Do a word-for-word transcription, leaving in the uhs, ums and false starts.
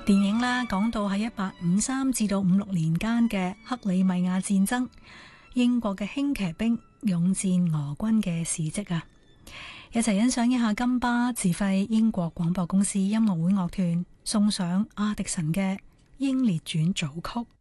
電影啦，講到喺一八五三至到五六年間嘅克里米亞戰爭，英國嘅輕騎兵勇戰俄軍嘅事蹟啊！一齊欣賞一下金巴自費英國廣播公司音樂會樂團送上阿迪臣嘅《英烈傳》組曲。